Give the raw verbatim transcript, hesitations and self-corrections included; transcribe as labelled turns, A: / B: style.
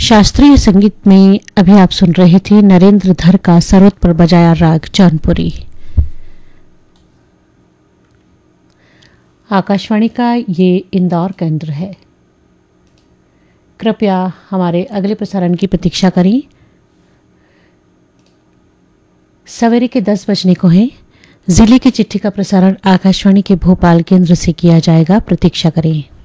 A: शास्त्रीय संगीत में अभी आप सुन रहे थे नरेंद्र धर का सरोद पर बजाया राग जौनपुरी। आकाशवाणी का ये इंदौर केंद्र है। कृपया हमारे अगले प्रसारण की प्रतीक्षा करें। सवेरे के दस बजने को है। जिले की चिट्ठी का प्रसारण आकाशवाणी के भोपाल केंद्र से किया जाएगा। प्रतीक्षा करें।